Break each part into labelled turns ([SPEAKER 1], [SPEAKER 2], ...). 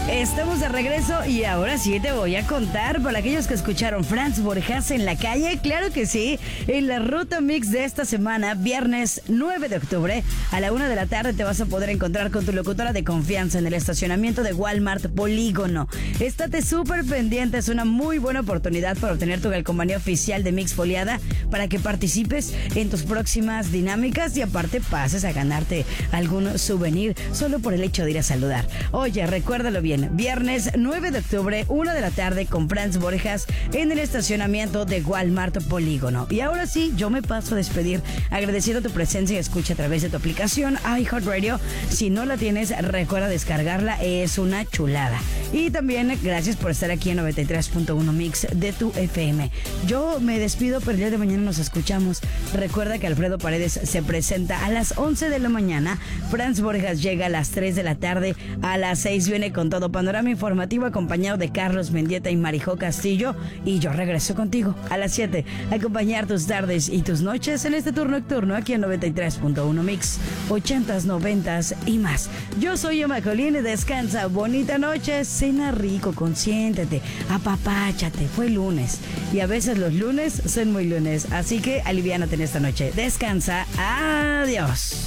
[SPEAKER 1] Estamos de regreso y ahora sí te voy a contar para aquellos que escucharon Franz Borjas en la calle. Claro que sí, en la ruta mix de esta semana, viernes 9 de octubre, a la 1 de la tarde te vas a poder encontrar con tu locutora de confianza en el estacionamiento de Walmart Polígono. Estate súper pendiente, es una muy buena oportunidad para obtener tu calcomanía oficial de Mix Foliada para que participes en tus próximas dinámicas y aparte pases a ganarte algún souvenir solo por el hecho de ir a saludar. Oye, recuérdalo bien, viernes 9 de octubre, 1 de la tarde con Franz Borjas en el estacionamiento de Walmart Polígono. Y ahora sí, yo me paso a despedir agradeciendo tu presencia y escucha a través de tu aplicación iHeartRadio. Si no la tienes, recuerda descargarla, es una chulada. Y también gracias por estar aquí en 93.1 Mix de tu FM. Yo me despido, pero el día de mañana nos escuchamos. Recuerda que Alfredo Paredes se presenta a las 11 de la mañana. Franz Borjas llega a las 3 de la tarde. A las 6 viene con todo panorama informativo acompañado de Carlos Mendieta y Marijó Castillo. Y yo regreso contigo a las 7 a acompañar tus tardes y tus noches en este turno nocturno aquí en 93.1 Mix. 80s, 90s y más. Yo soy Emma Colín y descansa. Bonita noche, cena rico, consiéntete, apapáchate. Fue lunes y a veces los lunes son muy lunes. Así que aliviánate en esta noche. Descansa. Adiós.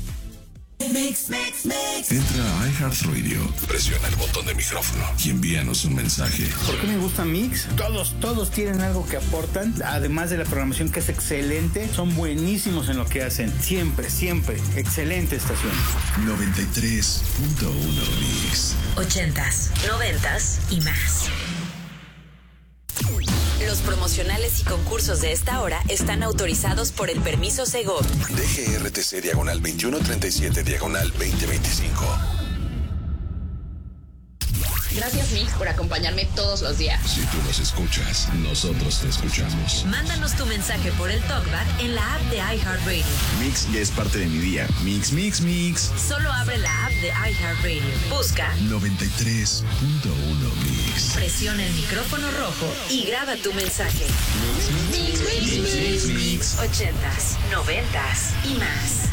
[SPEAKER 2] Entra a iHeartRadio, presiona el botón de micrófono y envíanos un mensaje.
[SPEAKER 3] ¿Por qué me gusta Mix? Todos tienen algo que aportan, además de la programación que es excelente, son buenísimos en lo que hacen, siempre, excelente estación.
[SPEAKER 2] 93.1 Mix.
[SPEAKER 4] 80s, 90s y más. Los promocionales y concursos de esta hora están autorizados por el permiso Segov.
[SPEAKER 2] DGRTC /2137/2025.
[SPEAKER 5] Gracias, Mix, por acompañarme todos los días.
[SPEAKER 2] Si tú nos escuchas, nosotros te escuchamos.
[SPEAKER 4] Mándanos tu mensaje por el TalkBack en la app de iHeartRadio.
[SPEAKER 2] Mix ya es parte de mi día. Mix.
[SPEAKER 4] Solo abre la app de iHeartRadio. Busca
[SPEAKER 2] 93.1 Mix.
[SPEAKER 4] Presiona el micrófono rojo y graba tu mensaje. Mix. 80s, 90s y más.